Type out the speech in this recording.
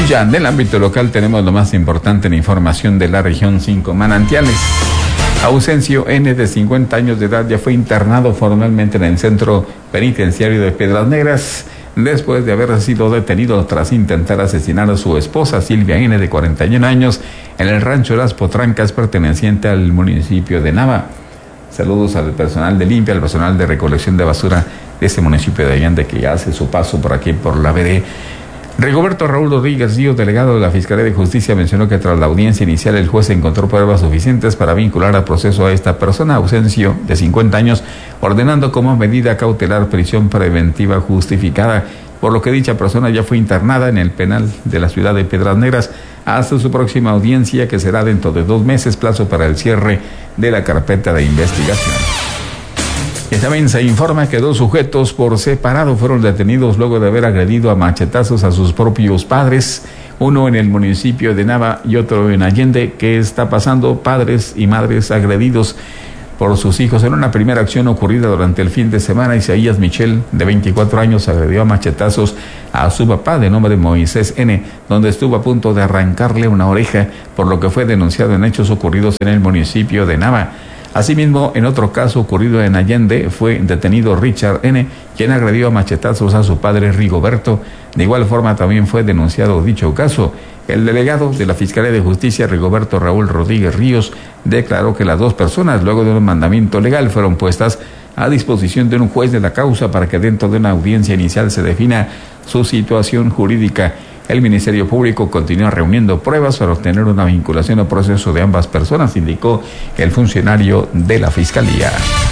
Ya en el ámbito local tenemos lo más importante en información de la región 5 Manantiales. Ausencio N, de 50 años de edad, ya fue internado formalmente en el centro penitenciario de Piedras Negras después de haber sido detenido tras intentar asesinar a su esposa Silvia N, de 41 años, en el rancho Las Potrancas, perteneciente al municipio de Nava. Saludos al personal de limpia, al personal de recolección de basura de ese municipio de Allende que ya hace su paso por aquí, por la vereda. Rigoberto Raúl Rodríguez Ríos, delegado de la Fiscalía de Justicia, mencionó que tras la audiencia inicial el juez encontró pruebas suficientes para vincular al proceso a esta persona, Ausencio, de 50 años, ordenando como medida cautelar prisión preventiva justificada, por lo que dicha persona ya fue internada en el penal de la ciudad de Piedras Negras hasta su próxima audiencia, que será dentro de 2 meses, plazo para el cierre de la carpeta de investigación. Y también se informa que 2 sujetos por separado fueron detenidos luego de haber agredido a machetazos a sus propios padres, uno en el municipio de Nava y otro en Allende. ¿Qué está pasando? Padres y madres agredidos por sus hijos. En una primera acción ocurrida durante el fin de semana, Isaías Michel, de 24 años, agredió a machetazos a su papá, de nombre Moisés N., donde estuvo a punto de arrancarle una oreja, por lo que fue denunciado en hechos ocurridos en el municipio de Nava. Asimismo, en otro caso ocurrido en Allende, fue detenido Richard N., quien agredió a machetazos a su padre Rigoberto. De igual forma también fue denunciado dicho caso. El delegado de la Fiscalía de Justicia, Rigoberto Raúl Rodríguez Ríos, declaró que las 2 personas, luego de un mandamiento legal, fueron puestas a disposición de un juez de la causa para que dentro de una audiencia inicial se defina su situación jurídica. El Ministerio Público continúa reuniendo pruebas para obtener una vinculación al proceso de ambas personas, indicó el funcionario de la Fiscalía.